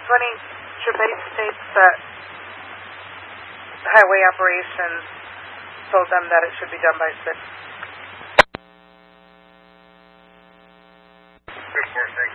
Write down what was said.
Gervais states that highway operations told them that it should be done by 6.